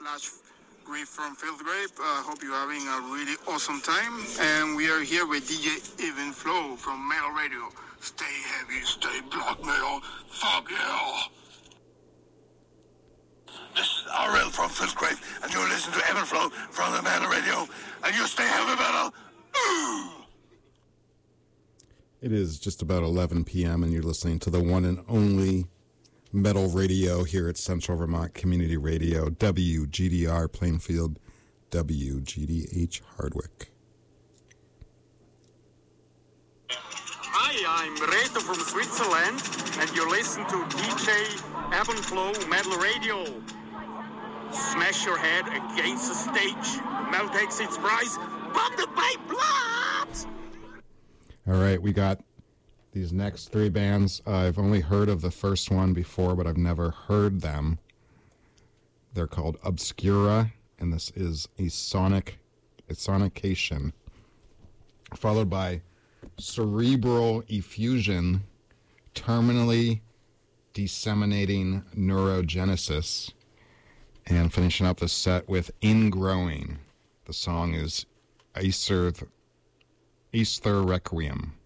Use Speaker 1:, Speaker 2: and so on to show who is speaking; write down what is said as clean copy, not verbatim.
Speaker 1: slash Grief from Filthgrape. Hope you're having a really awesome time. And we are here with DJ Even Flow from Metal Radio. Stay heavy, stay black metal. Fuck yeah! This is RL from Filthgrape, and you're listening to Even Flow from the Metal Radio. And you stay heavy metal. Ooh!
Speaker 2: It is just about 11 p.m. and you're listening to the one and only Metal Radio here at Central Vermont Community Radio, WGDR Plainfield, WGDH Hardwick.
Speaker 3: Hi, I'm Reto from Switzerland, and you're listening to DJ Ebb and Flow Metal Radio. Smash your head against the stage. Metal takes its prize. Pump the pipe blood!
Speaker 2: All right, we got these next three bands. I've only heard of the first one before, but I've never heard them. They're called Obscura, and this is a sonication, followed by Cerebral Effusion, Terminally Disseminating Neurogenesis, and finishing up the set with Ingrowing. The song is Aether Requiem.